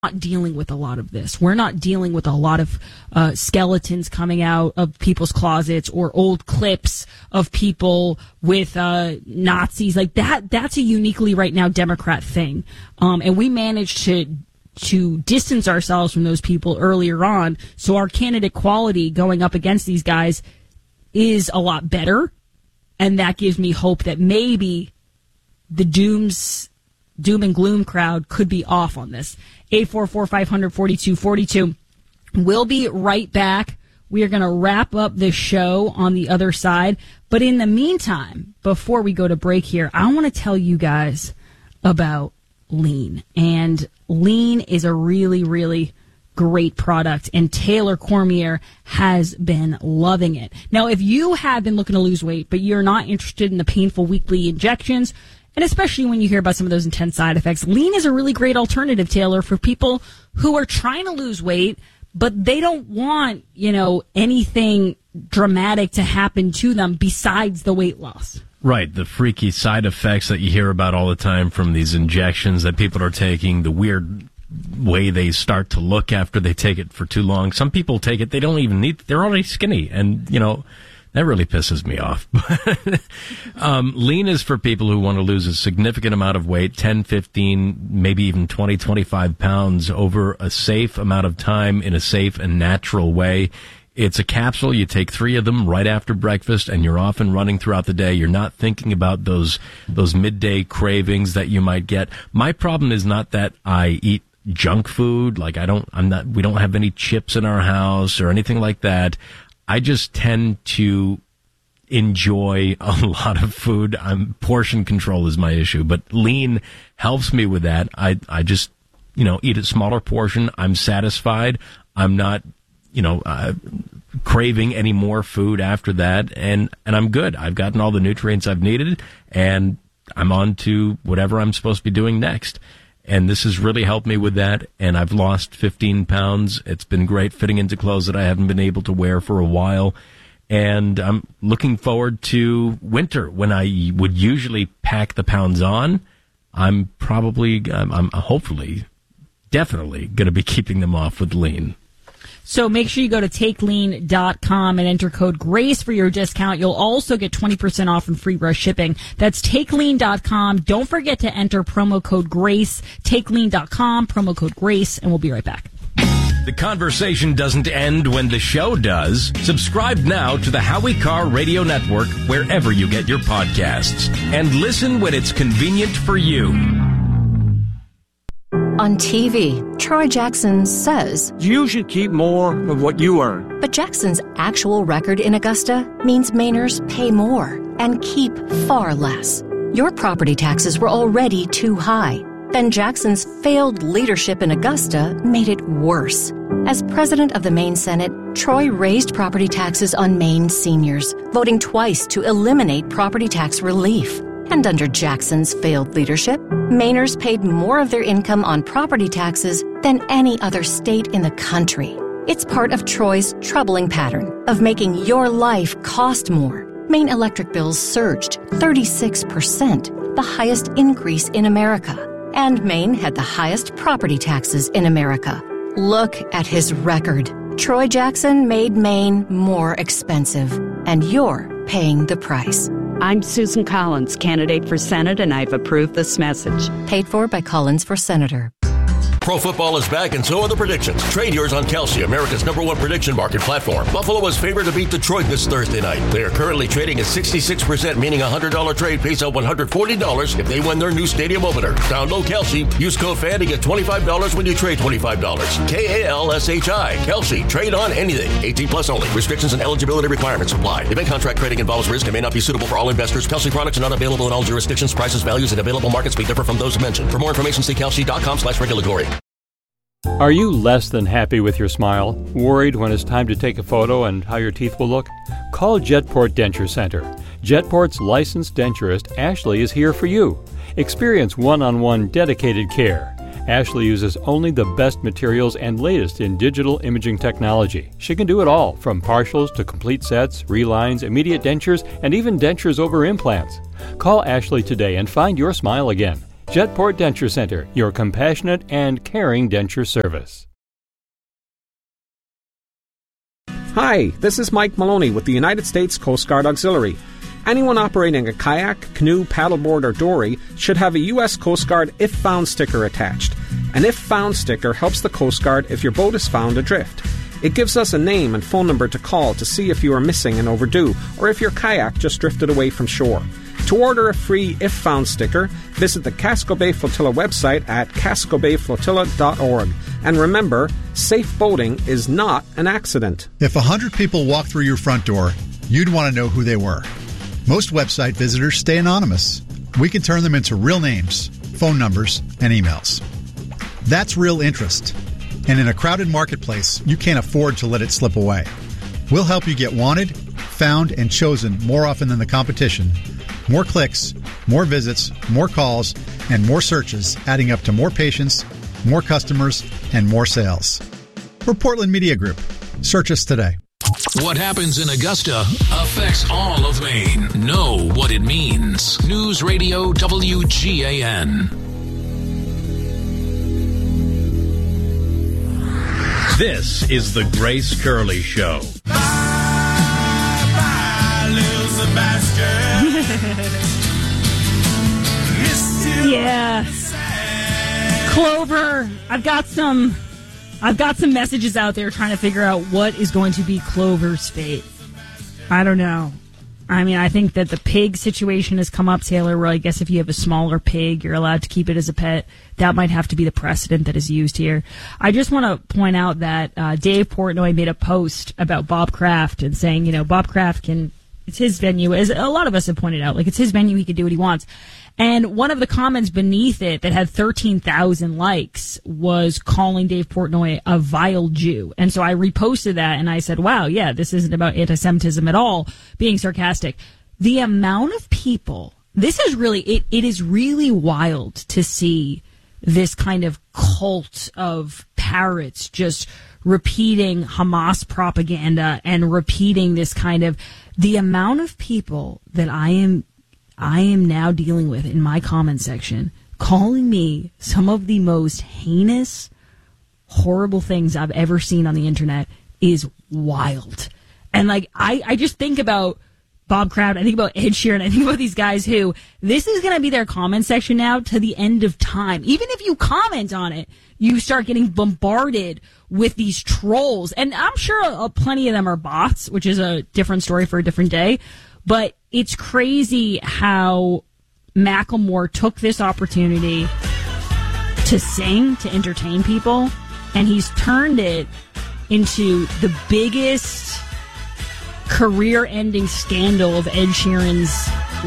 not dealing with a lot of this. We're not dealing with a lot of skeletons coming out of people's closets or old clips of people with Nazis like that. That's a uniquely right now Democrat thing, and we managed to distance ourselves from those people earlier on. So our candidate quality going up against these guys is a lot better, and that gives me hope that maybe the doom and gloom crowd could be off on this. 844-500-4242. We'll be right back. We are going to wrap up this show on the other side. But in the meantime, before we go to break here, I want to tell you guys about Lean. And Lean is a really, really great product. And Taylor Cormier has been loving it. Now, if you have been looking to lose weight, but you're not interested in the painful weekly injections, and especially when you hear about some of those intense side effects, Lean is a really great alternative, Taylor, for people who are trying to lose weight, but they don't want, anything dramatic to happen to them besides the weight loss. Right, the freaky side effects that you hear about all the time from these injections that people are taking, the weird way they start to look after they take it for too long. Some people take it, they don't even need, they're already skinny, and, that really pisses me off. Lean is for people who want to lose a significant amount of weight, 10, 15, maybe even 20, 25 pounds over a safe amount of time in a safe and natural way. It's a capsule. You take 3 of them right after breakfast, and you're off and running throughout the day. You're not thinking about those midday cravings that you might get. My problem is not that I eat junk food. Like we don't have any chips in our house or anything like that. I just tend to enjoy a lot of food. Portion control is my issue, but Lean helps me with that. I just, eat a smaller portion. I'm satisfied. I'm not, craving any more food after that. And I'm good. I've gotten all the nutrients I've needed, and I'm on to whatever I'm supposed to be doing next. And this has really helped me with that, and I've lost 15 pounds. It's been great fitting into clothes that I haven't been able to wear for a while. And I'm looking forward to winter when I would usually pack the pounds on. I'm hopefully, definitely going to be keeping them off with Lean. So make sure you go to TakeLean.com and enter code GRACE for your discount. You'll also get 20% off and free rush shipping. That's TakeLean.com. Don't forget to enter promo code GRACE. TakeLean.com, promo code GRACE, and we'll be right back. The conversation doesn't end when the show does. Subscribe now to the Howie Carr Radio Network wherever you get your podcasts. And listen when it's convenient for you. On TV, Troy Jackson says, "You should keep more of what you earn." But Jackson's actual record in Augusta means Mainers pay more and keep far less. Your property taxes were already too high. Then Jackson's failed leadership in Augusta made it worse. As president of the Maine Senate, Troy raised property taxes on Maine seniors, voting twice to eliminate property tax relief. And under Jackson's failed leadership, Mainers paid more of their income on property taxes than any other state in the country. It's part of Troy's troubling pattern of making your life cost more. Maine electric bills surged 36%, the highest increase in America. And Maine had the highest property taxes in America. Look at his record. Troy Jackson made Maine more expensive, and you're paying the price. I'm Susan Collins, candidate for Senate, and I've approved this message. Paid for by Collins for Senator. Pro football is back, and so are the predictions. Trade yours on Kalshi, America's #1 prediction market platform. Buffalo is favored to beat Detroit this Thursday night. They are currently trading at 66%, meaning a $100 trade pays out $140 if they win their new stadium opener. Download Kalshi. Use code FAN to get $25 when you trade $25. KALSHI. Kalshi. Trade on anything. 18 plus only. Restrictions and eligibility requirements apply. Event contract trading involves risk and may not be suitable for all investors. Kalshi products are not available in all jurisdictions. Prices, values, and available markets may differ from those mentioned. For more information, see kalshi.com/regulatory. Are you less than happy with your smile? Worried when it's time to take a photo and how your teeth will look? Call Jetport Denture Center. Jetport's licensed denturist, Ashley, is here for you. Experience one-on-one dedicated care. Ashley uses only the best materials and latest in digital imaging technology. She can do it all, from partials to complete sets, relines, immediate dentures, and even dentures over implants. Call Ashley today and find your smile again. Jetport Denture Center, your compassionate and caring denture service. Hi, this is Mike Maloney with the United States Coast Guard Auxiliary. Anyone operating a kayak, canoe, paddleboard, or dory should have a U.S. Coast Guard If Found sticker attached. An If Found sticker helps the Coast Guard if your boat is found adrift. It gives us a name and phone number to call to see if you are missing and overdue, or if your kayak just drifted away from shore. To order a free If Found sticker, visit the Casco Bay Flotilla website at cascobayflotilla.org. And remember, safe boating is not an accident. If 100 people walk through your front door, you'd want to know who they were. Most website visitors stay anonymous. We can turn them into real names, phone numbers, and emails. That's real interest. And in a crowded marketplace, you can't afford to let it slip away. We'll help you get wanted, found, and chosen more often than the competition. More clicks, more visits, more calls, and more searches, adding up to more patients, more customers, and more sales. We're Portland Media Group. Search us today. What happens in Augusta affects all of Maine. Know what it means. News Radio WGAN. This is the Grace Curley Show. Bye, little Sebastian. Yes. Clover, I've got some messages out there trying to figure out what is going to be Clover's fate. I don't know. I mean, I think that the pig situation has come up, Taylor, where I guess if you have a smaller pig, you're allowed to keep it as a pet. That might have to be the precedent that is used here. I just want to point out that Dave Portnoy made a post about Bob Kraft and saying, you know, Bob Kraft it's his venue, as a lot of us have pointed out, like it's his venue, he can do what he wants. And one of the comments beneath it that had 13,000 likes was calling Dave Portnoy a vile Jew. And so I reposted that and I said, wow, yeah, this isn't about anti-Semitism at all, being sarcastic. The amount of people, this is really, it is really wild to see this kind of cult of parrots just repeating Hamas propaganda and repeating this kind of, the amount of people that I am now dealing with in my comment section, calling me some of the most heinous, horrible things I've ever seen on the internet is wild. And like, I just think about Bob Kraft, I think about Ed Sheeran, I think about these guys who, this is going to be their comment section now to the end of time. Even if you comment on it, you start getting bombarded with these trolls. And I'm sure plenty of them are bots, which is a different story for a different day. But it's crazy how Macklemore took this opportunity to sing, to entertain people, and he's turned it into the biggest career-ending scandal of Ed Sheeran's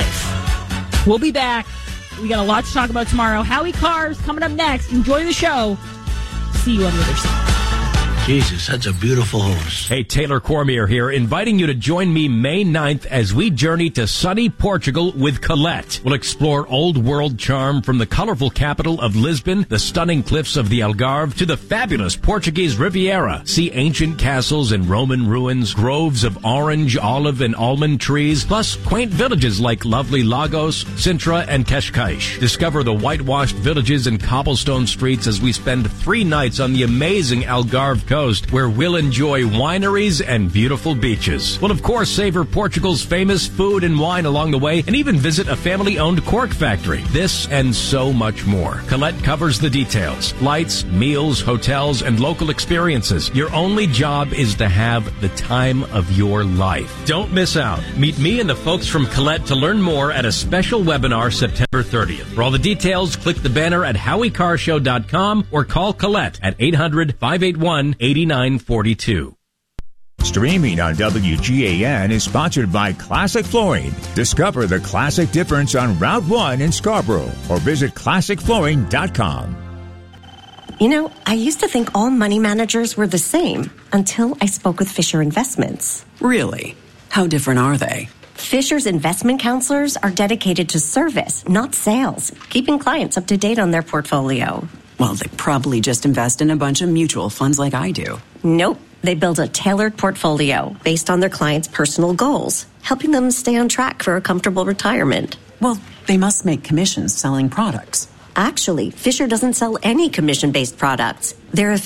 life. We'll be back. We got a lot to talk about tomorrow. Howie Carr's coming up next. Enjoy the show. See you on the other side. Jesus, that's a beautiful horse. Hey, Taylor Cormier here, inviting you to join me May 9th as we journey to sunny Portugal with Colette. We'll explore old world charm from the colorful capital of Lisbon, the stunning cliffs of the Algarve, to the fabulous Portuguese Riviera. See ancient castles and Roman ruins, groves of orange, olive, and almond trees, plus quaint villages like lovely Lagos, Sintra, and Cascais. Discover the whitewashed villages and cobblestone streets as we spend 3 nights on the amazing Algarve coast, where we'll enjoy wineries and beautiful beaches. We'll, of course, savor Portugal's famous food and wine along the way, and even visit a family-owned cork factory. This and so much more. Colette covers the details. Flights, meals, hotels, and local experiences. Your only job is to have the time of your life. Don't miss out. Meet me and the folks from Colette to learn more at a special webinar September 30th. For all the details, click the banner at HowieCarShow.com or call Colette at 800-581-8942. Streaming on WGAN is sponsored by Classic Flooring. Discover the classic difference on Route 1 in Scarborough or visit ClassicFlooring.com. You know, I used to think all money managers were the same until I spoke with Fisher Investments. Really? How different are they? Fisher's investment counselors are dedicated to service, not sales, keeping clients up to date on their portfolio. Well, they probably just invest in a bunch of mutual funds like I do. Nope. They build a tailored portfolio based on their clients' personal goals, helping them stay on track for a comfortable retirement. Well, they must make commissions selling products. Actually, Fisher doesn't sell any commission-based products. They're